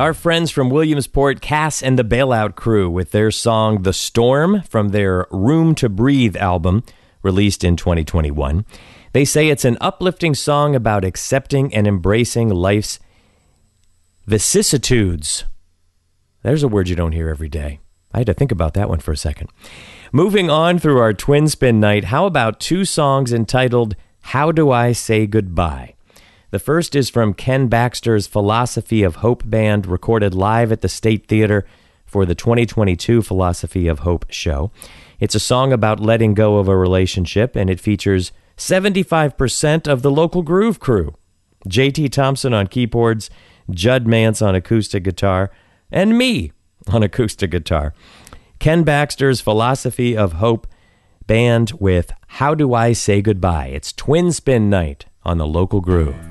Our friends from Williamsport, Cass and the Bailout Crew, with their song The Storm from their Room to Breathe album, released in 2021. They say it's an uplifting song about accepting and embracing life's vicissitudes. There's a word you don't hear every day. I had to think about that one for a second. Moving on through our Twin Spin night, how about two songs entitled How Do I Say Goodbye? The first is from Ken Baxter's Philosophy of Hope band, recorded live at the State Theater for the 2022 Philosophy of Hope show. It's a song about letting go of a relationship, and it features 75% of the local Groove Crew. J.T. Thompson on keyboards, Judd Mance on acoustic guitar, and me on acoustic guitar. Ken Baxter's Philosophy of Hope band with How Do I Say Goodbye? It's Twin Spin night on the local Groove.